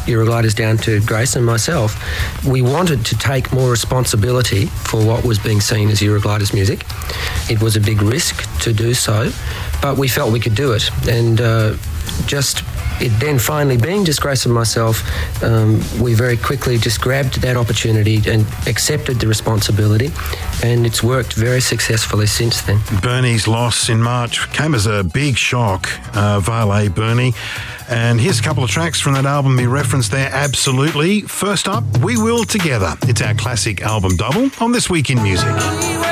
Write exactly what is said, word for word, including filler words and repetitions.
Eurogliders down to Grace and myself, we wanted to take more responsibility for what was being seen as Eurogliders music. It was a big risk to do so, but we felt we could do it. And uh, just it then finally being just Grace and myself, um, we very quickly just grabbed that opportunity and accepted the responsibility, and it's worked very successfully since then. Bernie's loss in March came as a big shock, uh, Valet Bernie. And here's a couple of tracks from that album he referenced there, absolutely. First up, We Will Together. It's our classic album double on This Week in Music.